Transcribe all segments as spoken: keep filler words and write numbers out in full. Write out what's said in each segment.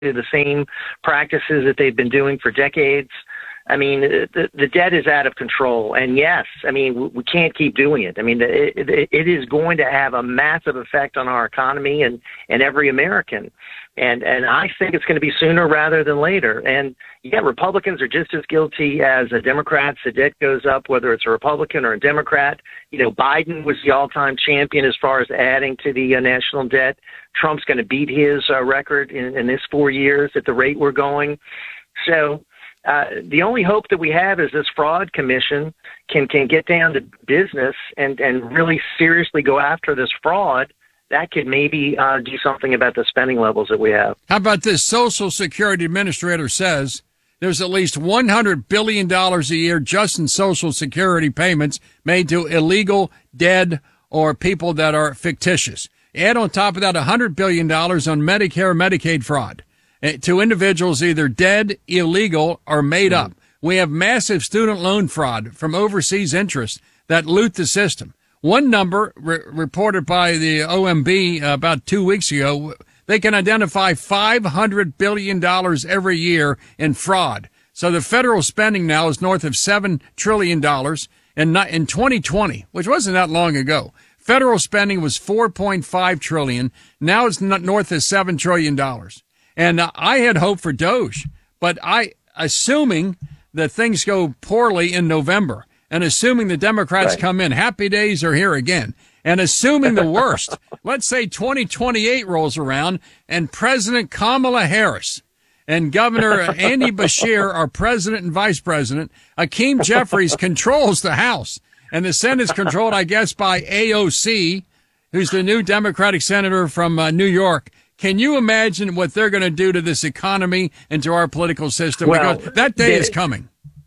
the same practices that they've been doing for decades. I mean, the, the debt is out of control. And yes, I mean, we can't keep doing it. I mean, it, it, it is going to have a massive effect on our economy and, and every American. And, and I think it's going to be sooner rather than later. And yeah, Republicans are just as guilty as the Democrats. The debt goes up, whether it's a Republican or a Democrat. You know, Biden was the all-time champion as far as adding to the uh, national debt. Trump's going to beat his uh, record in, in this four years at the rate we're going. So, Uh, the only hope that we have is this fraud commission can, can get down to business and, and really seriously go after this fraud. That could maybe uh, do something about the spending levels that we have. How about this? Social Security Administrator says there's at least one hundred billion dollars a year just in Social Security payments made to illegal, dead, or people that are fictitious. Add on top of that one hundred billion dollars on Medicare, Medicaid fraud to individuals either dead, illegal, or made up. We have massive student loan fraud from overseas interests that loot the system. One number re- reported by the O M B uh, about two weeks ago, they can identify five hundred billion dollars every year in fraud. So the federal spending now is north of seven trillion dollars. And in twenty twenty, which wasn't that long ago, federal spending was four point five trillion dollars. Now it's north of seven trillion dollars. And uh, I had hope for Doge, but I, assuming that things go poorly in November, and assuming the Democrats right. come in, happy days are here again, and assuming the worst, let's say twenty twenty-eight rolls around, and President Kamala Harris and Governor Andy Beshear are president and vice president, Hakeem Jeffries controls the House, and the Senate's controlled, I guess, by A O C, who's the new Democratic senator from uh, New York. Can you imagine what they're going to do to this economy and to our political system? Well, because that day they, is coming.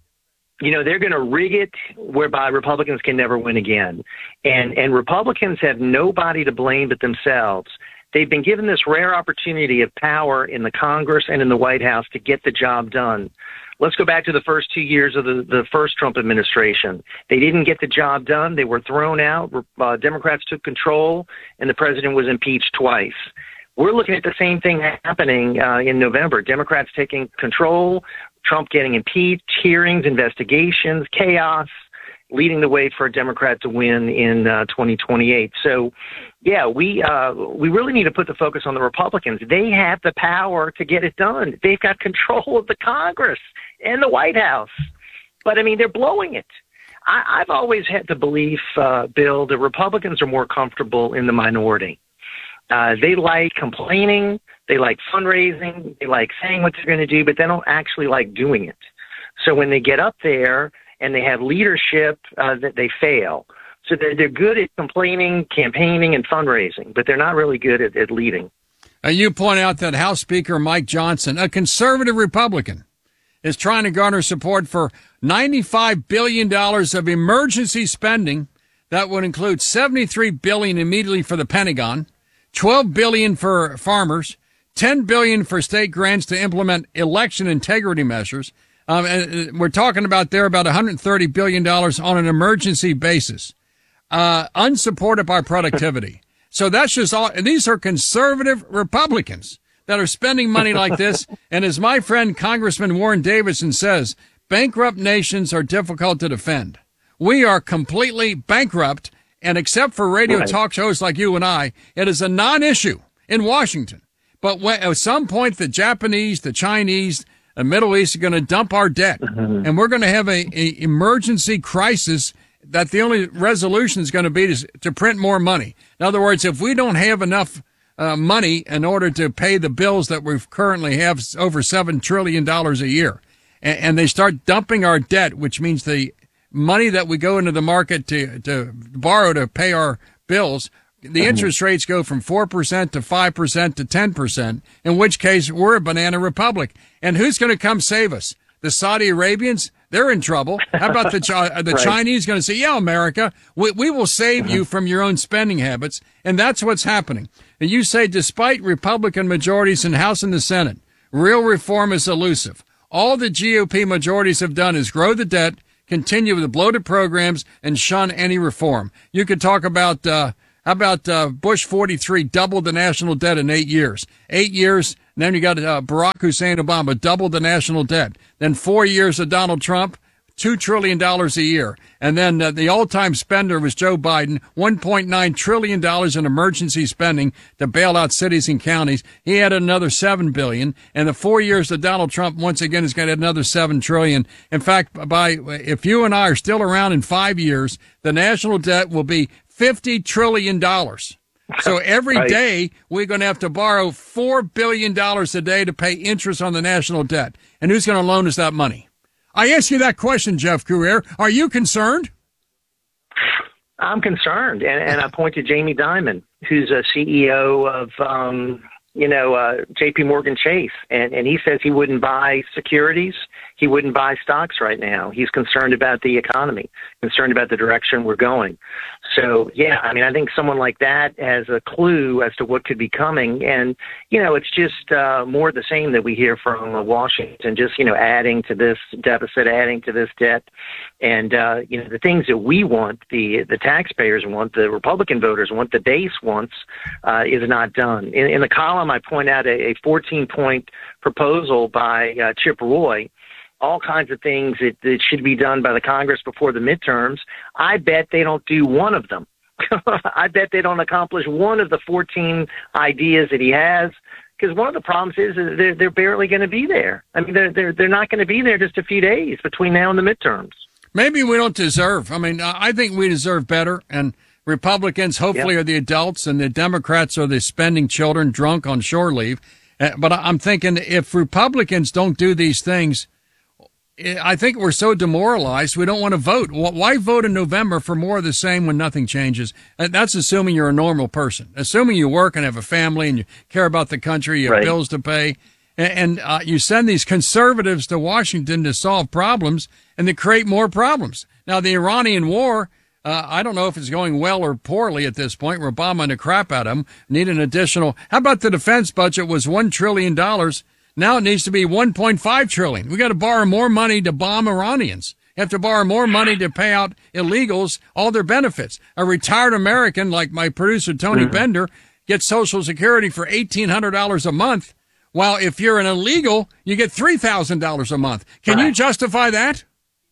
You know, they're going to rig it whereby Republicans can never win again. And, and Republicans have nobody to blame but themselves. They've been given this rare opportunity of power in the Congress and in the White House to get the job done. Let's go back to the first two years of the, the first Trump administration. They didn't get the job done. They were thrown out. Uh, Democrats took control, and the president was impeached twice. We're looking at the same thing happening uh, in November. Democrats taking control, Trump getting impeached, hearings, investigations, chaos, leading the way for a Democrat to win in uh, twenty twenty-eight. So, yeah, we uh, we really need to put the focus on the Republicans. They have the power to get it done. They've got control of the Congress and the White House. But, I mean, they're blowing it. I, I've always had the belief, uh, Bill, that Republicans are more comfortable in the minority. Uh, they like complaining, they like fundraising, they like saying what they're going to do, but they don't actually like doing it. So when they get up there and they have leadership, uh, that they fail. So they're, they're good at complaining, campaigning, and fundraising, but they're not really good at, at leading. Uh, you point out that House Speaker Mike Johnson, a conservative Republican, is trying to garner support for ninety-five billion dollars of emergency spending. That would include seventy-three billion dollars immediately for the Pentagon, twelve billion dollars for farmers, ten billion dollars for state grants to implement election integrity measures. Um, and we're talking about there about one hundred thirty billion dollars on an emergency basis, uh, unsupported by productivity. So that's just all. And these are conservative Republicans that are spending money like this. And as my friend Congressman Warren Davidson says, bankrupt nations are difficult to defend. We are completely bankrupt. And except for radio right. talk shows like you and I, it is a non-issue in Washington. But when, at some point, the Japanese, the Chinese, the Middle East are going to dump our debt. Mm-hmm. And we're going to have a, a emergency crisis that the only resolution is going to be to, to print more money. In other words, if we don't have enough uh, money in order to pay the bills that we currently have, over seven trillion dollars a year, and, and they start dumping our debt, which means the money that we go into the market to, to borrow to pay our bills, the interest rates go from four percent to five percent to ten percent, in which case we're a banana republic. And who's going to come save us? The Saudi Arabians? They're in trouble. How about the uh, the right. Chinese going to say, yeah, America, we, we will save you from your own spending habits. And that's what's happening. And you say, despite Republican majorities in the House and the Senate, real reform is elusive. All the G O P majorities have done is grow the debt, continue with the bloated programs, and shun any reform. You could talk about, uh, how about, uh, Bush forty-three doubled the national debt in eight years. Eight years, And then you got uh, Barack Hussein Obama, doubled the national debt. Then four years of Donald Trump, two trillion dollars a year. And then uh, the all-time spender was Joe Biden, one point nine trillion dollars in emergency spending to bail out cities and counties. He had another seven billion dollars. And the four years of Donald Trump, once again, is going to add another seven trillion dollars. In fact, by if you and I are still around in five years, the national debt will be fifty trillion dollars. So every right. day we're going to have to borrow four billion dollars a day to pay interest on the national debt. And who's going to loan us that money? I ask you that question, Jeff Crouere. Are you concerned? I'm concerned, and, and I point to Jamie Dimon, who's a C E O of, um, you know, uh, J P Morgan Chase, and, and he says he wouldn't buy securities. He wouldn't buy stocks right now. He's concerned about the economy, concerned about the direction we're going. So, yeah, I mean, I think someone like that has a clue as to what could be coming. And, you know, it's just uh, more the same that we hear from uh, Washington, just, you know, adding to this deficit, adding to this debt. And, uh, you know, the things that we want, the the taxpayers want, the Republican voters want, the base wants, uh, is not done. In, in the column, I point out a fourteen-point proposal by uh, Chip Roy, all kinds of things that, that should be done by the Congress before the midterms. I bet they don't do one of them. I bet they don't accomplish one of the fourteen ideas that he has, because one of the problems is that they're, they're barely going to be there. I mean, they're, they're, they're not going to be there just a few days between now and the midterms. Maybe we don't deserve. I mean, I think we deserve better, and Republicans hopefully yep. are the adults, and the Democrats are the spending children drunk on shore leave. Uh, but I'm thinking if Republicans don't do these things, I think we're so demoralized we don't want to vote. Why vote in November for more of the same when nothing changes? That's assuming you're a normal person. Assuming you work and have a family and you care about the country, you have right. bills to pay, and uh, you send these conservatives to Washington to solve problems and to create more problems. Now, the Iranian war, uh, I don't know if it's going well or poorly at this point. We're bombing the crap out of them. Need an additional. How about the defense budget was one trillion dollars? Now it needs to be one point five trillion dollars. We got to borrow more money to bomb Iranians. You have to borrow more money to pay out illegals all their benefits. A retired American like my producer, Tony mm-hmm. Bender, gets Social Security for eighteen hundred dollars a month, while if you're an illegal, you get three thousand dollars a month. Can right. you justify that?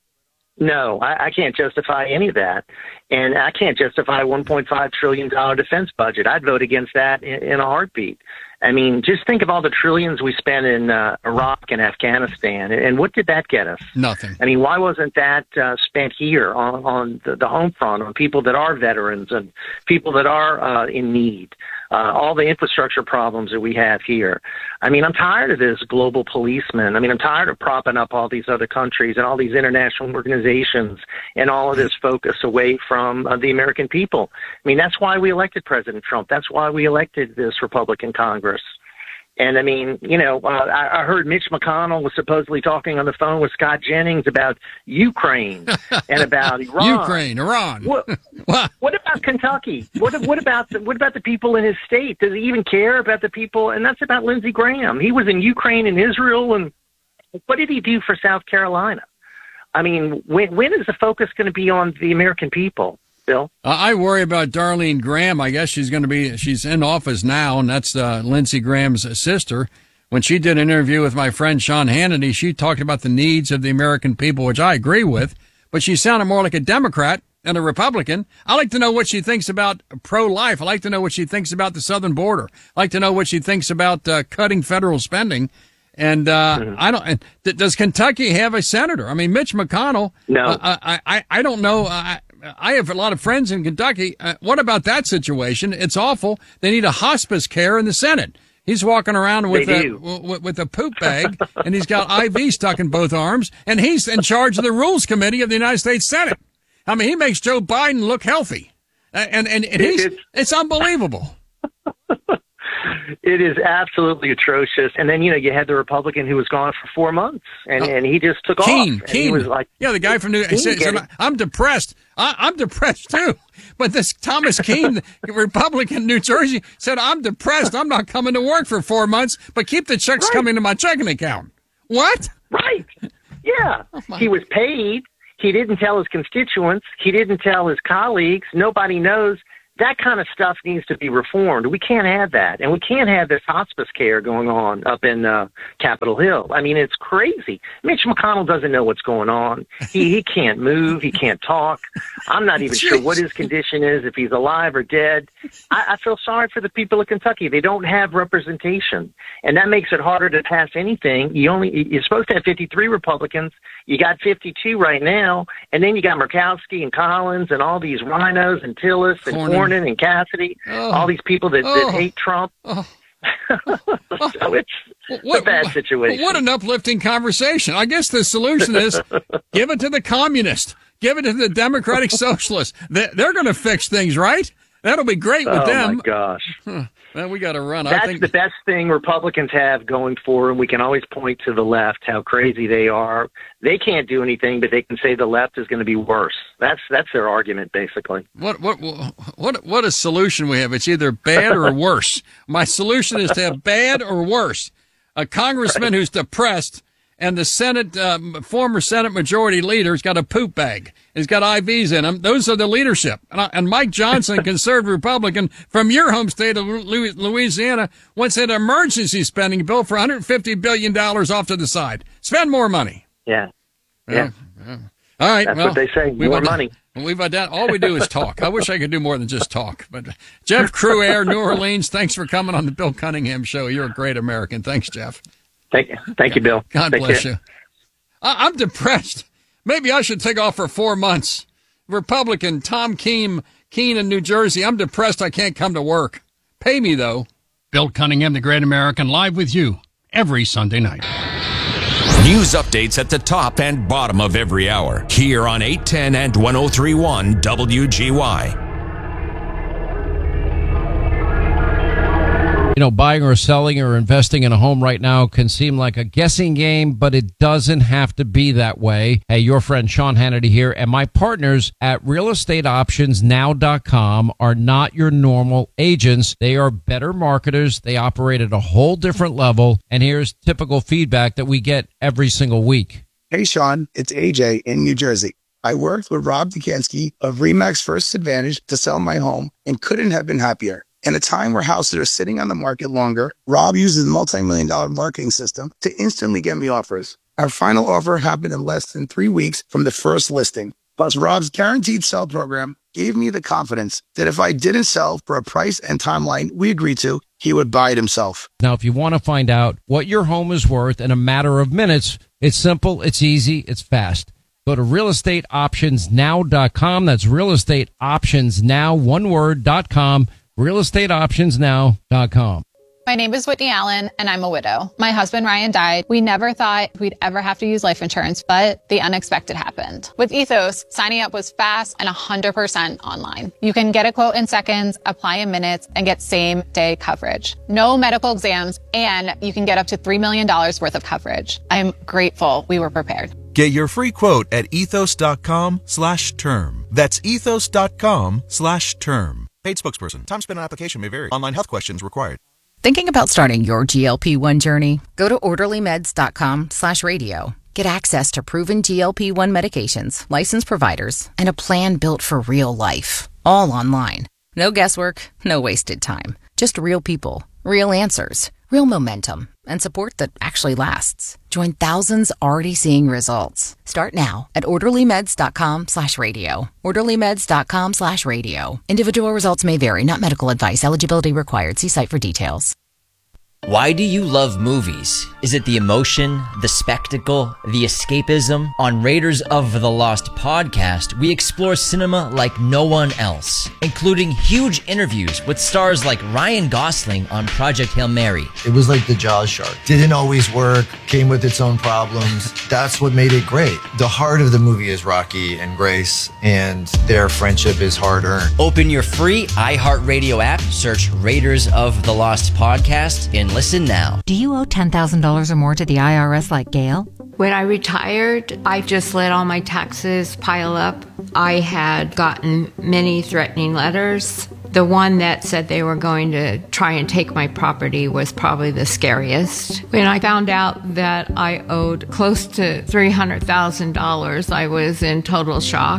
No, I, I can't justify any of that. And I can't justify a one point five trillion dollars defense budget. I'd vote against that in, in a heartbeat. I mean, just think of all the trillions we spent in uh, Iraq and Afghanistan, and what did that get us? Nothing. I mean, why wasn't that uh, spent here on, on the, the home front, on people that are veterans and people that are uh, in need? Uh, all the infrastructure problems that we have here. I mean, I'm tired of this global policeman. I mean, I'm tired of propping up all these other countries and all these international organizations and all of this focus away from uh, the American people. I mean, that's why we elected President Trump. That's why we elected this Republican Congress. And I mean, you know, uh, I, I heard Mitch McConnell was supposedly talking on the phone with Scott Jennings about Ukraine and about Iran. Ukraine, Iran. What, what about Kentucky? What, what about the, what about the people in his state? Does he even care about the people? And that's about Lindsey Graham. He was in Ukraine and Israel, and what did he do for South Carolina? I mean, when when is the focus going to be on the American people? Bill? Uh, I worry about Darlene Graham. I guess she's going to be, she's in office now, and that's uh, Lindsey Graham's sister. When she did an interview with my friend Sean Hannity, she talked about the needs of the American people, which I agree with, but she sounded more like a Democrat than a Republican. I like to know what she thinks about pro-life. I like to know what she thinks about the southern border. I like to know what she thinks about uh, cutting federal spending. And uh, mm-hmm. I don't. And th- does Kentucky have a senator? I mean, Mitch McConnell. No, uh, I, I I don't know. I, I have a lot of friends in Kentucky. Uh, what about that situation? It's awful. They need a hospice care in the Senate. He's walking around with a w- with a poop bag, and he's got I V stuck in both arms, and he's in charge of the Rules Committee of the United States Senate. I mean, he makes Joe Biden look healthy, and and, and he's it's, it's unbelievable. It is absolutely atrocious. And then, you know, you had the Republican who was gone for four months, and, oh. and he just took Keene, off. Keene. He was like, yeah, the guy from New. He said, said, I'm depressed. I, I'm depressed too. But this Thomas Keene, Republican, New Jersey, said, I'm depressed. I'm not coming to work for four months, but keep the checks right. coming to my checking account. What? Right. Yeah. Oh, he was paid. He didn't tell his constituents. He didn't tell his colleagues. Nobody knows. that kind of stuff needs to be reformed. We can't have that. And we can't have this hospice care going on up in uh, Capitol Hill. I mean, it's crazy. Mitch McConnell doesn't know what's going on. He he can't move. He can't talk. I'm not even sure what his condition is, if he's alive or dead. I, I feel sorry for the people of Kentucky. They don't have representation. And that makes it harder to pass anything. You only, you're supposed to have fifty-three Republicans. You got fifty-two right now. And then you got Murkowski and Collins and all these rhinos and Tillis and Cornyn. And Cassidy, oh, oh, these people that, oh, that hate Trump. Oh. So it's what, a bad situation. What an uplifting conversation. I guess the solution is give it to the communists. Give it to the Democratic Socialists. They're going to fix things, right? That'll be great with oh them. Oh, my gosh. Huh. Well, we got to run. That's I think the best thing Republicans have going for them. We can always point to the left, how crazy they are. They can't do anything, but they can say the left is going to be worse. That's that's their argument, basically. What what what what a solution we have. It's either bad or worse. My solution is to have bad or worse. A congressman right. who's depressed, and the Senate, um, former Senate Majority Leader's got a poop bag. He's got I Vs in him. Those are the leadership. And, I, and Mike Johnson, conservative Republican from your home state of Louisiana, wants an emergency spending bill for one hundred fifty billion dollars off to the side. Spend more money. Yeah. Yeah. yeah. All right. That's well, what they say. More ad- money. We've identified, all we do is talk. I wish I could do more than just talk. But Jeff Crouere, New Orleans, thanks for coming on the Bill Cunningham Show. You're a great American. Thanks, Jeff. Thank you. Thank you, Bill. God Take bless care. you. I- I'm depressed. Maybe I should take off for four months. Republican Tom Keene, Keene in New Jersey. I'm depressed I can't come to work. Pay me, though. Bill Cunningham, the Great American, live with you every Sunday night. News updates at the top and bottom of every hour here on eight ten and ten thirty-one W G Y. You know, buying or selling or investing in a home right now can seem like a guessing game, but it doesn't have to be that way. Hey, your friend Sean Hannity here, and my partners at real estate options now dot com are not your normal agents. They are better marketers. They operate at a whole different level, and here's typical feedback that we get every single week. Hey, Sean, it's A J in New Jersey. I worked with Rob Dukansky of Remax First Advantage to sell my home and couldn't have been happier. In a time where houses are sitting on the market longer, Rob uses a multi-million dollar marketing system to instantly get me offers. Our final offer happened in less than three weeks from the first listing. Plus, Rob's guaranteed sell program gave me the confidence that if I didn't sell for a price and timeline we agreed to, he would buy it himself. Now, if you want to find out what your home is worth in a matter of minutes, it's simple, it's easy, it's fast. Go to real estate options now dot com. That's real estate options now, one word, dot com. real estate options now dot com. My name is Whitney Allen, and I'm a widow. My husband, Ryan, died. We never thought we'd ever have to use life insurance, but the unexpected happened. With Ethos, signing up was fast and one hundred percent online. You can get a quote in seconds, apply in minutes, and get same-day coverage. No medical exams, and you can get up to three million dollars worth of coverage. I'm grateful we were prepared. Get your free quote at ethos.com slash term. That's ethos.com slash term. Paid spokesperson. Time spent on application may vary. Online health questions required. Thinking about starting your G L P one journey? Go to orderly meds dot com slash radio. Get access to proven G L P one medications, licensed providers, and a plan built for real life. All online. No guesswork, no wasted time. Just real people, real answers, real momentum, and support that actually lasts. Join thousands already seeing results. Start now at orderly meds dot com slash radio. orderly meds dot com slash radio. Individual results may vary, not medical advice. Eligibility required. See site for details. Why do you love movies? Is it the emotion, the spectacle, the escapism? On Raiders of the Lost podcast, we explore cinema like no one else, including huge interviews with stars like Ryan Gosling on Project Hail Mary. It was like the Jaws shark. Didn't always work, came with its own problems. That's what made it great. The heart of the movie is Rocky and Grace, and their friendship is hard-earned. Open your free iHeartRadio app, search Raiders of the Lost podcast, and listen now. Do you owe ten thousand dollars or more to the I R S like Gail? When I retired, I just let all my taxes pile up. I had gotten many threatening letters. The one that said they were going to try and take my property was probably the scariest. When I found out that I owed close to three hundred thousand dollars, I was in total shock.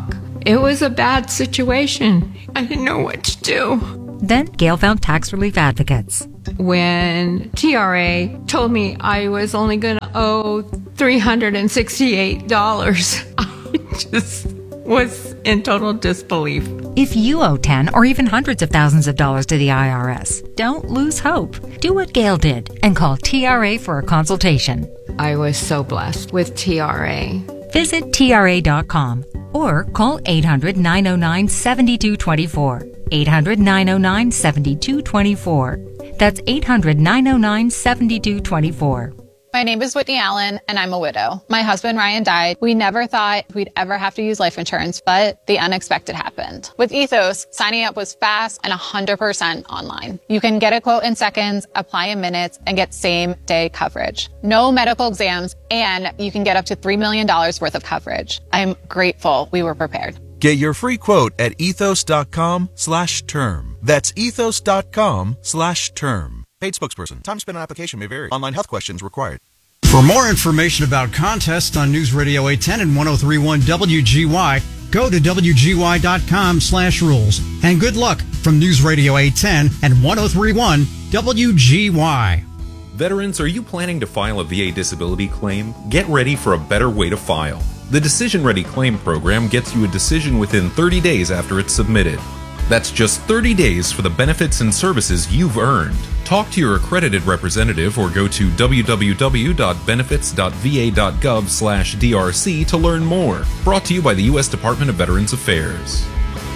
It was a bad situation. I didn't know what to do. Then Gail found tax relief advocates. When T R A told me I was only going to owe three hundred sixty-eight dollars, I just was in total disbelief. If you owe ten or even hundreds of thousands of dollars to the I R S, don't lose hope. Do what Gail did and call T R A for a consultation. I was so blessed with T R A. Visit T R A dot com or call eight hundred, nine oh nine, seven two two four. eight hundred, nine oh nine, seven two two four. That's eight hundred, nine oh nine, seven two two four. My name is Whitney Allen, and I'm a widow. My husband, Ryan, died. We never thought we'd ever have to use life insurance, but the unexpected happened. With Ethos, signing up was fast and one hundred percent online. You can get a quote in seconds, apply in minutes, and get same-day coverage. No medical exams, and you can get up to three million dollars worth of coverage. I'm grateful we were prepared. Get your free quote at ethos.com slash term. That's ethos.com slash term. Paid spokesperson. Time spent on application may vary. Online health questions required. For more information about contests on News Radio eight ten and ten thirty-one W G Y, go to W G Y dot com slash rules. And good luck from News Radio eight ten and ten thirty-one W G Y. Veterans, are you planning to file a V A disability claim? Get ready for a better way to file. The Decision Ready Claim Program gets you a decision within thirty days after it's submitted. That's just thirty days for the benefits and services you've earned. Talk to your accredited representative or go to w w w dot benefits dot v a dot gov slash d r c to learn more. Brought to you by the U S Department of Veterans Affairs.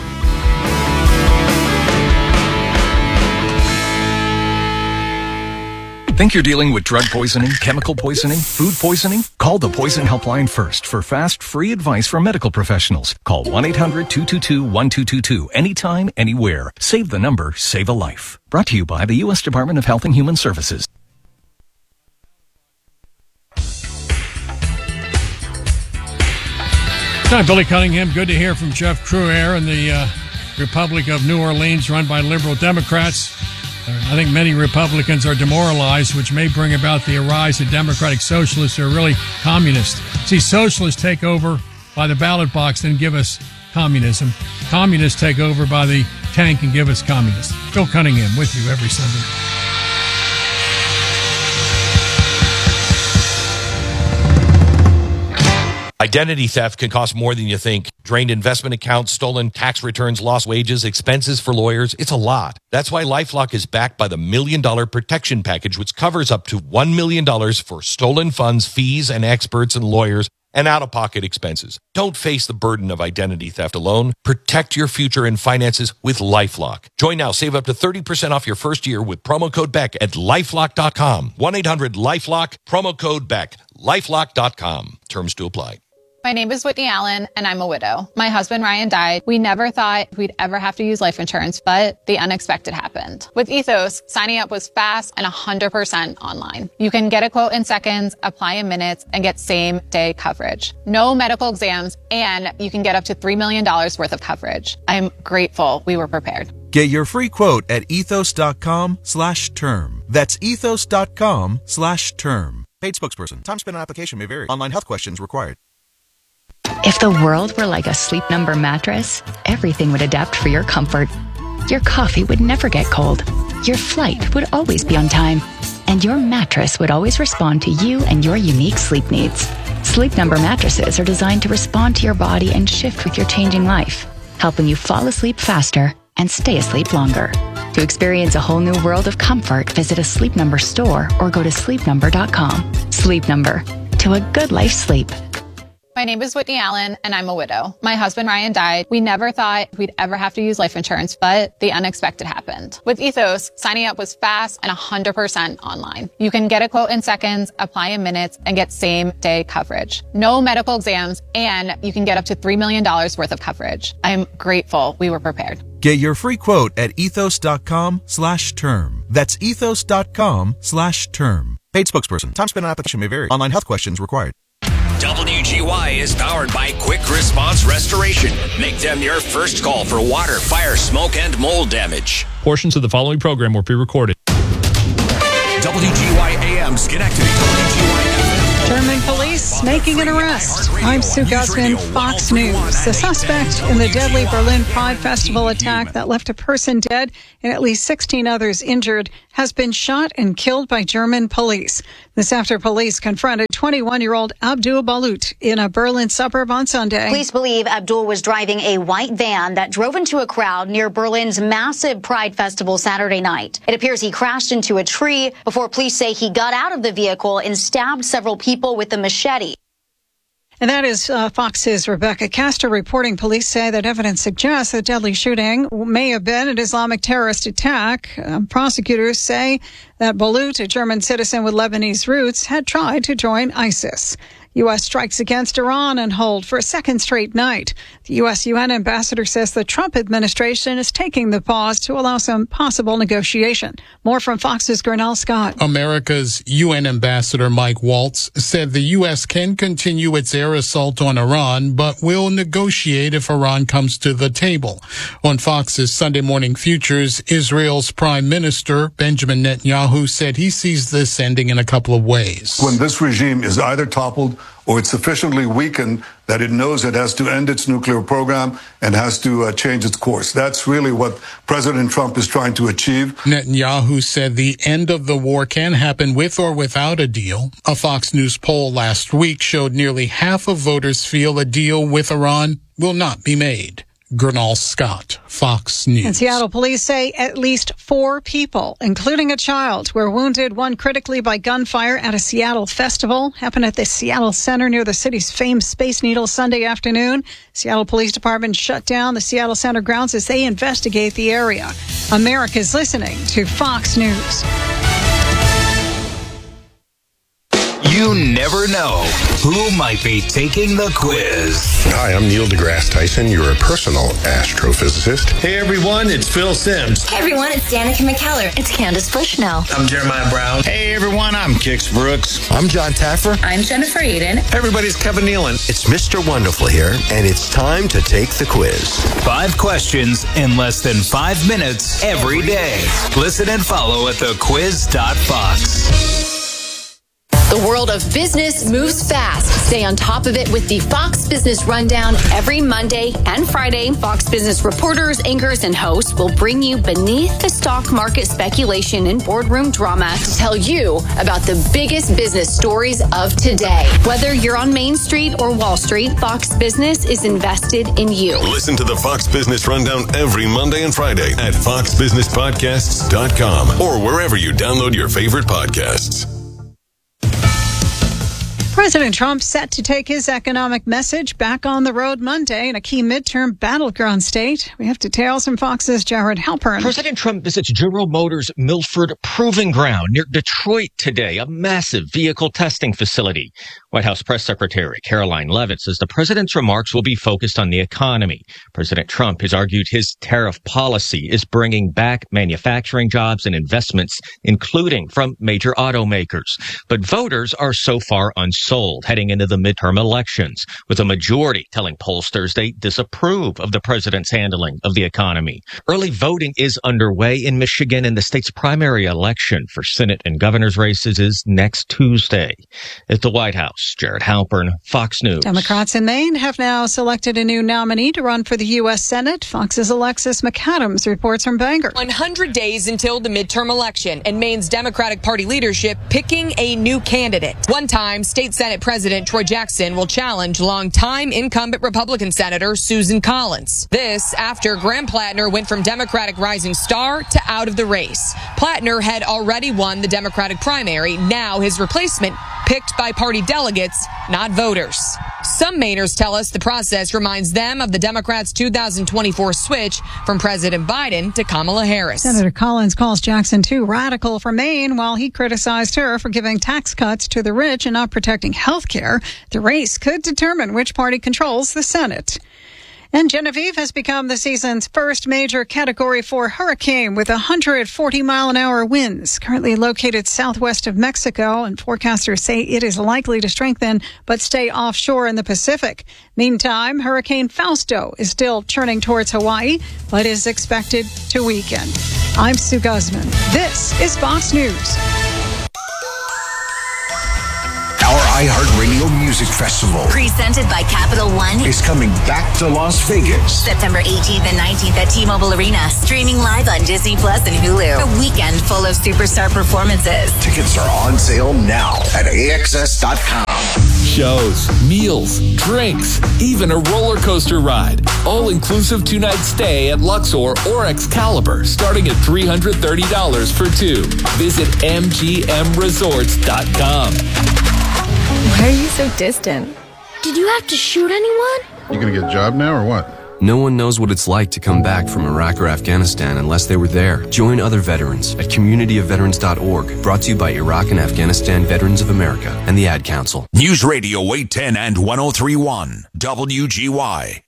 Think you're dealing with drug poisoning, chemical poisoning, food poisoning? Call the Poison Helpline first for fast, free advice from medical professionals. Call one eight hundred, two two two, one two two two anytime, anywhere. Save the number, save a life. Brought to you by the U S Department of Health and Human Services. Hi, Billy Cunningham. Good to hear from Jeff Crouere in the uh, Republic of New Orleans, run by liberal Democrats. I think many Republicans are demoralized, which may bring about the rise of Democratic socialists who are really communist. See, socialists take over by the ballot box and give us communism. Communists take over by the tank and give us communists. Bill Cunningham with you every Sunday. Identity theft can cost more than you think. Drained investment accounts, stolen tax returns, lost wages, expenses for lawyers. It's a lot. That's why LifeLock is backed by the Million Dollar Protection Package, which covers up to one million dollars for stolen funds, fees, and experts and lawyers, and out-of-pocket expenses. Don't face the burden of identity theft alone. Protect your future and finances with LifeLock. Join now. Save up to thirty percent off your first year with promo code Beck at lifelock dot com. one eight hundred lifelock, promo code Beck, lifelock dot com. Terms to apply. My name is Whitney Allen, and I'm a widow. My husband, Ryan, died. We never thought we'd ever have to use life insurance, but the unexpected happened. With Ethos, signing up was fast and one hundred percent online. You can get a quote in seconds, apply in minutes, and get same-day coverage. No medical exams, and you can get up to three million dollars worth of coverage. I'm grateful we were prepared. Get your free quote at ethos.com slash term. That's ethos.com slash term. Paid spokesperson. Time spent on application may vary. Online health questions required. If the world were like a Sleep Number mattress, everything would adapt for your comfort. Your coffee would never get cold. Your flight would always be on time. And your mattress would always respond to you and your unique sleep needs. Sleep Number mattresses are designed to respond to your body and shift with your changing life, helping you fall asleep faster and stay asleep longer. To experience a whole new world of comfort, visit a Sleep Number store or go to sleep number dot com. Sleep Number. To a good life sleep. My name is Whitney Allen, and I'm a widow. My husband, Ryan, died. We never thought we'd ever have to use life insurance, but the unexpected happened. With Ethos, signing up was fast and one hundred percent online. You can get a quote in seconds, apply in minutes, and get same-day coverage. No medical exams, and you can get up to three million dollars worth of coverage. I'm grateful we were prepared. Get your free quote at ethos.com slash term. That's ethos.com slash term. Paid spokesperson. Time spent on application may vary. Online health questions required. W G Y is powered by Quick Response Restoration. Make them your first call for water, fire, smoke, and mold damage. Portions of the following program were pre-recorded. W G Y A M Schenectady. W G Y F M. Sherman Police police making an arrest. I'm Sue Guzman, Fox News. The suspect in the deadly Berlin Pride Festival attack that left a person dead and at least sixteen others injured has been shot and killed by German police. This after police confronted twenty-one-year-old Abdul Balut in a Berlin suburb on Sunday. Police believe Abdul was driving a white van that drove into a crowd near Berlin's massive Pride Festival Saturday night. It appears he crashed into a tree before police say he got out of the vehicle and stabbed several people with a machete. And that is uh, Fox's Rebecca Castor reporting. Police say that evidence suggests the deadly shooting may have been an Islamic terrorist attack. Um, prosecutors say that Balut, a German citizen with Lebanese roots, had tried to join ISIS. U S strikes against Iran on hold for a second straight night. The U S U N ambassador says the Trump administration is taking the pause to allow some possible negotiation. More from Fox's Grinnell Scott. America's U N ambassador Mike Waltz said the U S can continue its air assault on Iran, but will negotiate if Iran comes to the table. On Fox's Sunday Morning Futures, Israel's Prime Minister Benjamin Netanyahu said he sees this ending in a couple of ways. When this regime is either toppled or it's sufficiently weakened that it knows it has to end its nuclear program and has to uh, change its course. That's really what President Trump is trying to achieve. Netanyahu said the end of the war can happen with or without a deal. A Fox News poll last week showed nearly half of voters feel a deal with Iran will not be made. Grinnell Scott, Fox News. And Seattle police say at least four people, including a child, were wounded, one critically by gunfire at a Seattle festival. Happened at the Seattle Center near the city's famed Space Needle Sunday afternoon. Seattle Police Department shut down the Seattle Center grounds as they investigate the area. America's listening to Fox News. You never know who might be taking the quiz. Hi, I'm Neil deGrasse Tyson, your personal astrophysicist. Hey everyone, it's Phil Sims. Hey everyone, it's Danica McKellar. It's Candace Bushnell. I'm Jeremiah Brown. Hey everyone, I'm Kix Brooks. I'm John Taffer. I'm Jennifer Aiden. Hey everybody, it's Kevin Nealon. It's Mister Wonderful here, and it's time to take the quiz. Five questions in less than five minutes every day. Listen and follow at the quiz dot fox. The world of business moves fast. Stay on top of it with the Fox Business Rundown every Monday and Friday. Fox Business reporters, anchors, and hosts will bring you beneath the stock market speculation and boardroom drama to tell you about the biggest business stories of today. Whether you're on Main Street or Wall Street, Fox Business is invested in you. Listen to the Fox Business Rundown every Monday and Friday at fox business podcasts dot com or wherever you download your favorite podcasts. President Trump set to take his economic message back on the road Monday in a key midterm battleground state. We have details from Fox's Jared Halpern. President Trump visits General Motors' Milford Proving Ground near Detroit today, a massive vehicle testing facility. White House Press Secretary Caroline Leavitt says the president's remarks will be focused on the economy. President Trump has argued his tariff policy is bringing back manufacturing jobs and investments, including from major automakers. But voters are so far uncertain. Sold heading into the midterm elections, with a majority telling pollsters they disapprove of the president's handling of the economy. Early voting is underway in Michigan, and the state's primary election for Senate and governor's races is next Tuesday. At the White House, Jared Halpern, Fox News. Democrats in Maine have now selected a new nominee to run for the U S Senate. Fox's Alexis McAdams reports from Bangor. one hundred days until the midterm election, and Maine's Democratic Party leadership picking a new candidate. One time, state Senate President Troy Jackson will challenge longtime incumbent Republican Senator Susan Collins. This after Graham Plattner went from Democratic Rising Star to out of the race. Plattner had already won the Democratic primary. Now his replacement picked by party delegates, not voters. Some Mainers tell us the process reminds them of the Democrats' two thousand twenty-four switch from President Biden to Kamala Harris. Senator Collins calls Jackson too radical for Maine, while he criticized her for giving tax cuts to the rich and not protecting health care. The race could determine which party controls the Senate. And Genevieve has become the season's first major Category four hurricane with one hundred forty mile an hour winds. Currently located southwest of Mexico, and forecasters say it is likely to strengthen but stay offshore in the Pacific. Meantime, Hurricane Fausto is still churning towards Hawaii, but is expected to weaken. I'm Sue Guzman. This is Fox News. Our iHeartRadio Music Festival Presented by Capital One is coming back to Las Vegas. September eighteenth and nineteenth at T-Mobile Arena. Streaming live on Disney Plus and Hulu. A weekend full of superstar performances. Tickets are on sale now at A X S dot com. Shows, meals, drinks, even a roller coaster ride. All-inclusive two-night stay at Luxor or Excalibur, starting at three hundred thirty dollars for two. Visit M G M resorts dot com. Why are you so distant? Did you have to shoot anyone? You gonna get a job now or what? No one knows what it's like to come back from Iraq or Afghanistan unless they were there. Join other veterans at community of veterans dot org. Brought to you by Iraq and Afghanistan Veterans of America and the Ad Council. News Radio eight ten and ten thirty-one W G Y.